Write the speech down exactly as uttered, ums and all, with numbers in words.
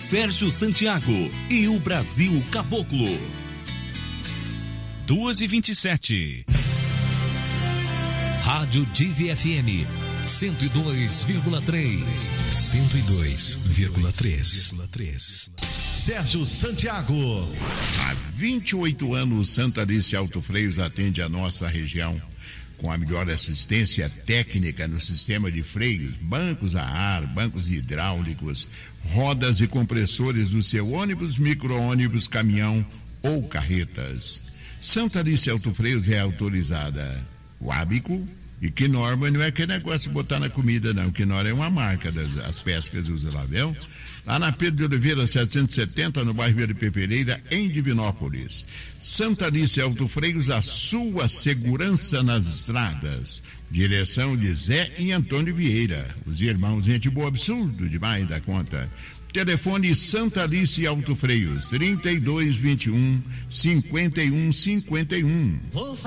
Sérgio Santiago e o Brasil Caboclo. duas e vinte e sete. Rádio Divi F M cento e dois vírgula três. cento e dois vírgula três. Sérgio Santiago. Há vinte e oito anos, Santa Alice Autofreios atende a nossa região com a melhor assistência técnica no sistema de freios, bancos a ar, bancos hidráulicos, rodas e compressores do seu ônibus, micro-ônibus, caminhão ou carretas. Santa Alice Autofreios é autorizada Wabico e Knorr, não é aquele negócio de botar na comida, não. Knorr é uma marca das as peças que usa lá, viu? Lá na Pedro de Oliveira setecentos e setenta, no bairro Verde Pereira, em Divinópolis. Santa Alice Autofreios, a sua segurança nas estradas. Direção de Zé e Antônio Vieira. Os irmãos, gente boa, absurdo demais da conta. Telefone Santa Alice Autofreios, trinta e dois, vinte e um, cinquenta e um, cinquenta e um.